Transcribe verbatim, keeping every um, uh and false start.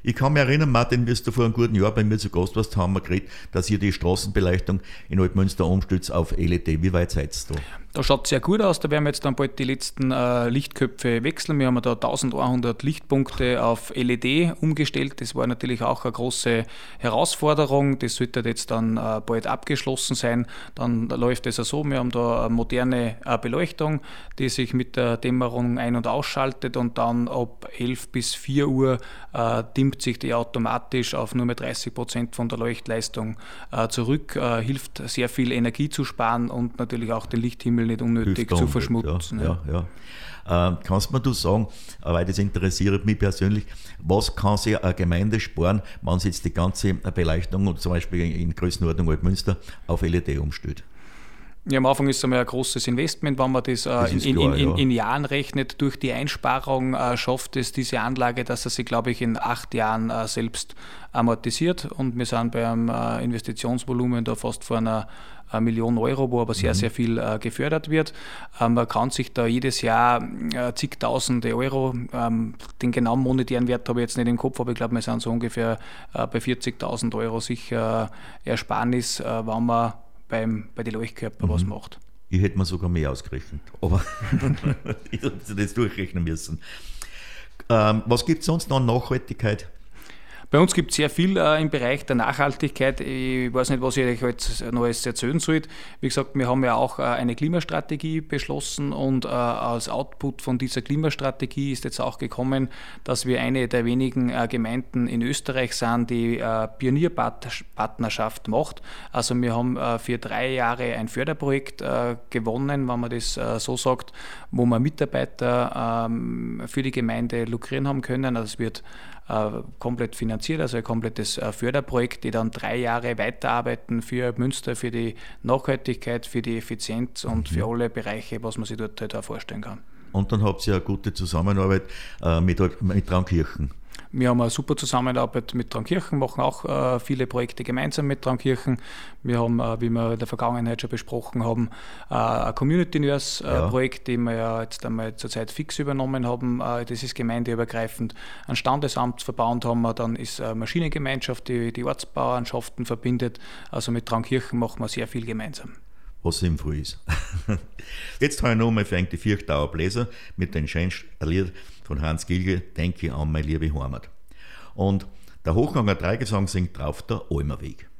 Ich kann mich erinnern, Martin, wie du vor einem guten Jahr bei mir zu Gast warst, haben wir geredet, dass ihr die Straßenbeleuchtung in Altmünster umstützt auf L E D. Wie weit seid ihr da? Da schaut es sehr gut aus, da werden wir jetzt dann bald die letzten äh, Lichtköpfe wechseln. Wir haben da eintausendeinhundert Lichtpunkte auf L E D umgestellt. Das war natürlich auch eine große Herausforderung. Das sollte jetzt dann äh, bald abgeschlossen sein. Dann da läuft es ja so, wir haben da eine moderne äh, Beleuchtung, die sich mit der Dämmerung ein- und ausschaltet und dann ab elf bis vier Uhr äh, dimmt sich die automatisch auf nur mehr dreißig Prozent von der Leuchtleistung äh, zurück. Äh, hilft sehr viel Energie zu sparen und natürlich auch den Lichthimmel nicht unnötig zu verschmutzen. Ja, ja, ja. Äh, kannst du mir du sagen, weil das interessiert mich persönlich, was kann sich eine Gemeinde sparen, wenn sie jetzt die ganze Beleuchtung, zum Beispiel in Größenordnung Altmünster, auf L E D umstellt? Ja, am Anfang ist es einmal ein großes Investment, wenn man das, das in, klar, in, in, in Jahren rechnet. Durch die Einsparung äh, schafft es diese Anlage, dass er sich, glaube ich, in acht Jahren äh, selbst amortisiert. Und wir sind bei einem äh, Investitionsvolumen da fast vor einer eine Million Euro, wo aber sehr, mhm. sehr viel äh, gefördert wird. Ähm, man kann sich da jedes Jahr äh, zigtausende Euro, ähm, den genauen monetären Wert habe ich jetzt nicht im Kopf, aber ich glaube, wir sind so ungefähr äh, bei vierzigtausend Euro sicher äh, Ersparnis, äh, wenn man beim, bei den Leuchtkörpern mhm. was macht. Ich hätte mir sogar mehr ausgerechnet, aber ich habe das durchrechnen müssen. Ähm, was gibt es sonst noch an Nachhaltigkeit? Bei uns gibt es sehr viel äh, im Bereich der Nachhaltigkeit. Ich weiß nicht, was ich euch jetzt Neues erzählen soll. Wie gesagt, wir haben ja auch äh, eine Klimastrategie beschlossen und äh, als Output von dieser Klimastrategie ist jetzt auch gekommen, dass wir eine der wenigen äh, Gemeinden in Österreich sind, die äh, Pionierpartnerschaft macht. Also wir haben äh, für drei Jahre ein Förderprojekt äh, gewonnen, wenn man das äh, so sagt, wo wir Mitarbeiter ähm, für die Gemeinde lukrieren haben können. Also es wird äh, komplett finanziert, also ein komplettes äh, Förderprojekt, die dann drei Jahre weiterarbeiten für Münster, für die Nachhaltigkeit, für die Effizienz und für alle Bereiche, was man sich dort halt auch vorstellen kann. Und dann habt ihr eine gute Zusammenarbeit äh, mit, mit Traunkirchen. Wir haben eine super Zusammenarbeit mit Traunkirchen, machen auch äh, viele Projekte gemeinsam mit Traunkirchen. Wir haben, äh, wie wir in der Vergangenheit schon besprochen haben, äh, ein Community Nurse äh, ja. Projekt, das wir ja jetzt einmal zurzeit fix übernommen haben. Äh, das ist gemeindeübergreifend. Ein Standesamtsverband haben wir, dann ist eine Maschinengemeinschaft, die die Ortsbauernschaften verbindet. Also mit Traunkirchen machen wir sehr viel gemeinsam. Was sinnvoll ist. Jetzt habe ich nochmal für die Vierchtauer Bläser mit dem schönsten Lied von Hans Gilge, Denke an meine liebe Heimat. Und der Hochhanger Dreigesang singt drauf der Almerweg.